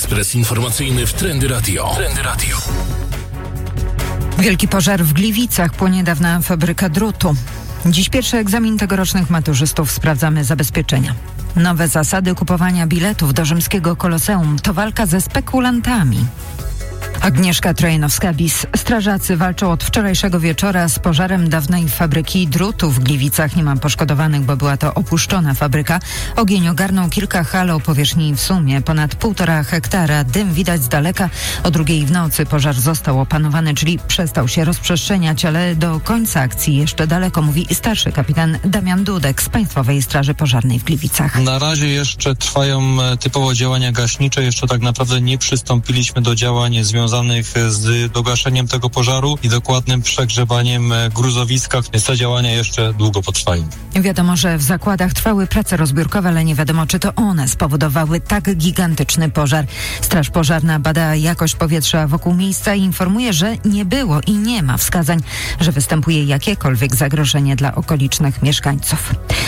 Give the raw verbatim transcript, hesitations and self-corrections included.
Ekspres informacyjny w Trendy Radio. Trendy Radio. Wielki pożar w Gliwicach, płonie dawna fabryka drutu. Dziś pierwszy egzamin tegorocznych maturzystów, sprawdzamy zabezpieczenia. Nowe zasady kupowania biletów do rzymskiego Koloseum to walka ze spekulantami. Agnieszka Trojanowska-Bis. Strażacy walczą od wczorajszego wieczora z pożarem dawnej fabryki drutu w Gliwicach. Nie ma poszkodowanych, bo była to opuszczona fabryka. Ogień ogarnął kilka hal o powierzchni w sumie ponad półtora hektara. Dym widać z daleka. O drugiej w nocy pożar został opanowany, czyli przestał się rozprzestrzeniać, ale do końca akcji jeszcze daleko, mówi starszy kapitan Damian Dudek z Państwowej Straży Pożarnej w Gliwicach. Na razie jeszcze trwają typowo działania gaśnicze. Jeszcze tak naprawdę nie przystąpiliśmy do działań związanych z dogaszeniem tego pożaru i dokładnym przegrzebaniem gruzowiska, więc te działania jeszcze długo potrwają. Wiadomo, że w zakładach trwały prace rozbiórkowe, ale nie wiadomo, czy to one spowodowały tak gigantyczny pożar. Straż Pożarna bada jakość powietrza wokół miejsca i informuje, że nie było i nie ma wskazań, że występuje jakiekolwiek zagrożenie dla okolicznych mieszkańców.